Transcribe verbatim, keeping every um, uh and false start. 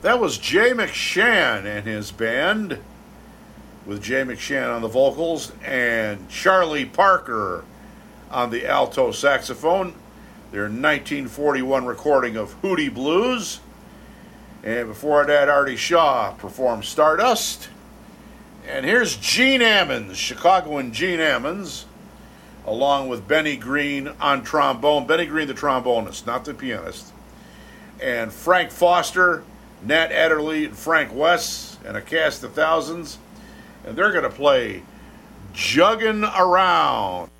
That was Jay McShann and his band, with Jay McShann on the vocals and Charlie Parker on the alto saxophone. Their nineteen forty-one recording of Hootie Blues. And before that, Artie Shaw performed Stardust. And here's Gene Ammons, Chicagoan Gene Ammons, along with Benny Green on trombone. Benny Green, the trombonist, not the pianist. And Frank Foster, Nat Adderley, and Frank West, and a cast of thousands. And they're going to play Juggin' Around.